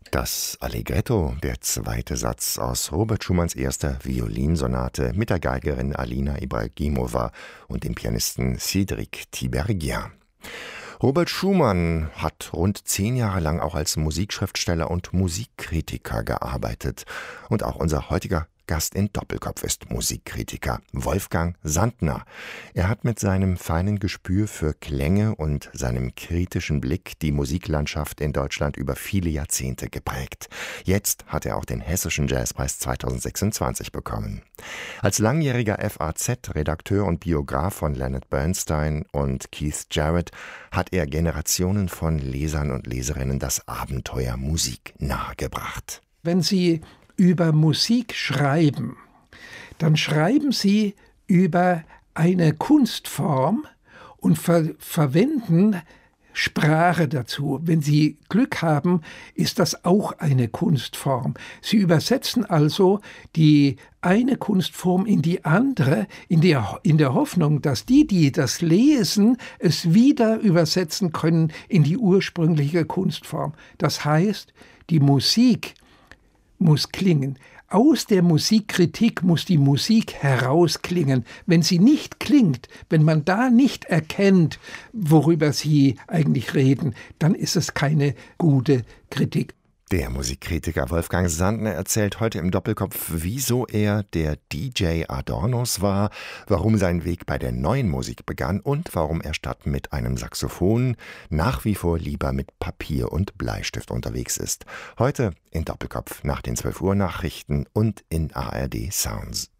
Das Allegretto, der zweite Satz aus Robert Schumanns erster Violinsonate mit der Geigerin Alina Ibragimova und dem Pianisten Cédric Tiberghien. Robert Schumann hat rund 10 Jahre lang auch als Musikschriftsteller und Musikkritiker gearbeitet. Und auch unser heutiger Gast in Doppelkopf ist Musikkritiker Wolfgang Sandner. Er hat mit seinem feinen Gespür für Klänge und seinem kritischen Blick die Musiklandschaft in Deutschland über viele Jahrzehnte geprägt. Jetzt hat er auch den Hessischen Jazzpreis 2026 bekommen. Als langjähriger FAZ-Redakteur und Biograf von Leonard Bernstein und Keith Jarrett hat er Generationen von Lesern und Leserinnen das Abenteuer Musik nahegebracht. Wenn Sie über Musik schreiben, dann schreiben Sie über eine Kunstform und verwenden Sprache dazu. Wenn Sie Glück haben, ist das auch eine Kunstform. Sie übersetzen also die eine Kunstform in die andere, in der Hoffnung, dass die das lesen, es wieder übersetzen können in die ursprüngliche Kunstform. Das heißt, die Musik muss klingen. Aus der Musikkritik muss die Musik herausklingen. Wenn sie nicht klingt, wenn man da nicht erkennt, worüber sie eigentlich reden, dann ist es keine gute Kritik. Der Musikkritiker Wolfgang Sandner erzählt heute im Doppelkopf, wieso er der DJ Adornos war, warum sein Weg bei der neuen Musik begann und warum er statt mit einem Saxophon nach wie vor lieber mit Papier und Bleistift unterwegs ist. Heute in Doppelkopf nach den 12 Uhr Nachrichten und in ARD Sounds.